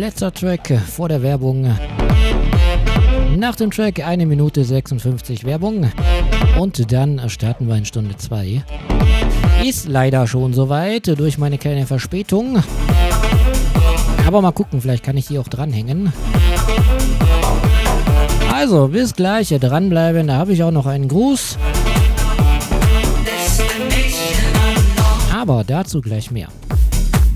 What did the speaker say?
Letzter Track vor der Werbung. Nach dem Track 1 Minute 56 Werbung. Und dann starten wir in Stunde 2. Ist leider schon soweit durch meine kleine Verspätung. Aber mal gucken, vielleicht kann ich die auch dranhängen. Also, bis gleich, dranbleiben, da habe ich auch noch einen Gruß. Aber dazu gleich mehr.